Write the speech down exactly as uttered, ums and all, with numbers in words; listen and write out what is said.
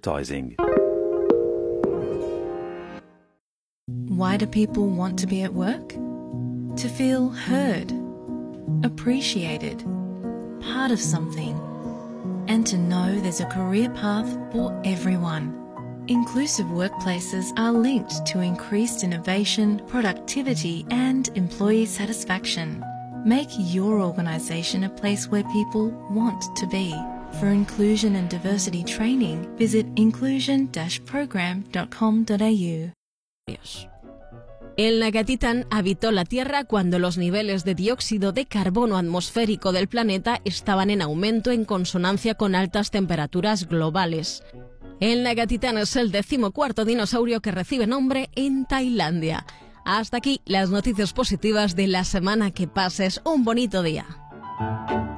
advertising. Why do people want to be at work? To feel heard, appreciated, part of something, and to know there's a career path for everyone. Inclusive workplaces are linked to increased innovation, productivity, and employee satisfaction. Make your organisation a place where people want to be. For inclusion and diversity training, visit inclusion dash program dot com dot a u. El Nagatitán habitó la Tierra cuando los niveles de dióxido de carbono atmosférico del planeta estaban en aumento en consonancia con altas temperaturas globales. El Nagatitán es el decimocuarto dinosaurio que recibe nombre en Tailandia. Hasta aquí las noticias positivas de la semana. Que pases un bonito día.